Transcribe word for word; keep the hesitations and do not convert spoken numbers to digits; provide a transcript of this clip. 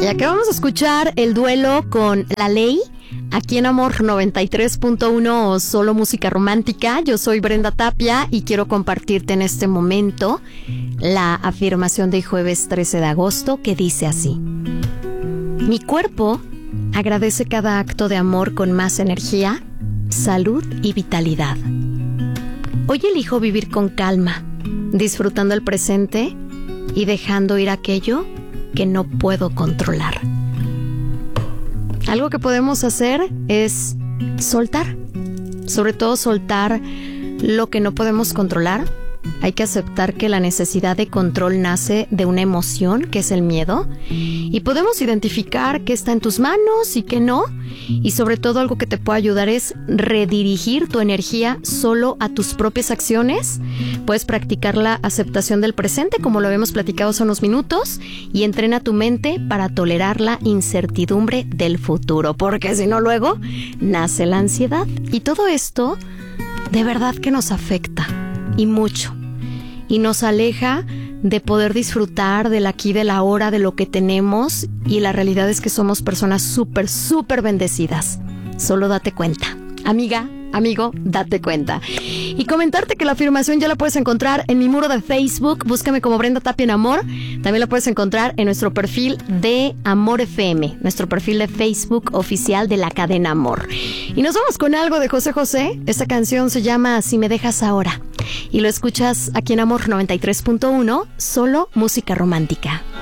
Vaya, que vamos a escuchar el duelo con La Ley, aquí en Amor noventa y tres punto uno, solo música romántica. Yo soy Brenda Tapia y quiero compartirte en este momento la afirmación de jueves trece de agosto, que dice así: mi cuerpo agradece cada acto de amor con más energía, salud y vitalidad. Hoy elijo vivir con calma, disfrutando el presente y dejando ir aquello que no puedo controlar. Algo que podemos hacer es soltar, sobre todo soltar lo que no podemos controlar. Hay que aceptar que la necesidad de control nace de una emoción, que es el miedo, y podemos identificar qué está en tus manos y qué no, y sobre todo algo que te puede ayudar es redirigir tu energía solo a tus propias acciones. Puedes practicar la aceptación del presente, como lo habíamos platicado hace unos minutos, y entrena tu mente para tolerar la incertidumbre del futuro, porque si no luego nace la ansiedad, y todo esto de verdad que nos afecta, y mucho, y nos aleja de poder disfrutar del aquí, de la ahora, de lo que tenemos, y la realidad es que somos personas súper, súper bendecidas. Solo date cuenta. Amiga, amigo, date cuenta. Y comentarte que la afirmación ya la puedes encontrar en mi muro de Facebook. Búscame como Brenda Tapia en Amor. También la puedes encontrar en nuestro perfil de Amor F M, nuestro perfil de Facebook oficial de la cadena Amor. Y nos vamos con algo de José José. Esta canción se llama Si me dejas ahora. Y lo escuchas aquí en Amor noventa y tres punto uno, solo música romántica.